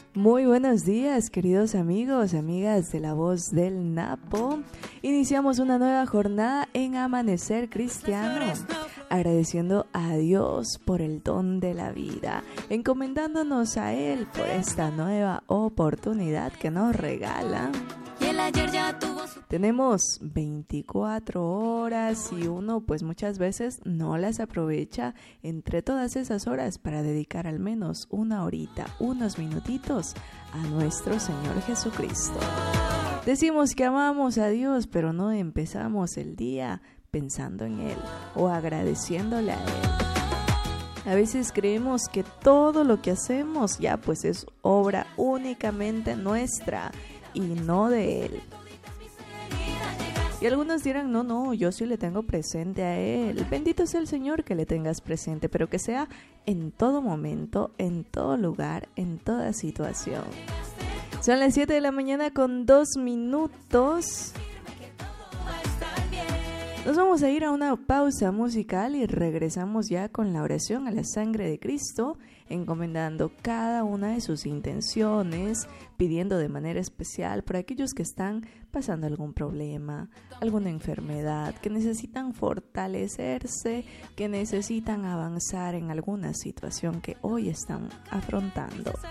Muy buenos días, queridos amigos, amigas de La Voz del Napo. Iniciamos una nueva jornada en Amanecer Cristiano, agradeciendo a Dios por el don de la vida, encomendándonos a Él por esta nueva oportunidad que nos regala. Tenemos 24 horas y uno pues muchas veces no las aprovecha entre todas esas horas para dedicar al menos una horita, unos minutitos a nuestro Señor Jesucristo. Decimos que amamos a Dios, pero no empezamos el día pensando en Él o agradeciéndole a Él. A veces creemos que todo lo que hacemos ya pues es obra únicamente nuestra y no de Él. Y algunos dirán, no, yo sí le tengo presente a Él. Bendito sea el Señor que le tengas presente, pero que sea en todo momento, en todo lugar, en toda situación. Son las 7 de la mañana con 2 minutos. Nos vamos a ir a una pausa musical y regresamos ya con la oración a la sangre de Cristo, encomendando cada una de sus intenciones, pidiendo de manera especial por aquellos que están pasando algún problema, alguna enfermedad, que necesitan fortalecerse, que necesitan avanzar en alguna situación que hoy están afrontando.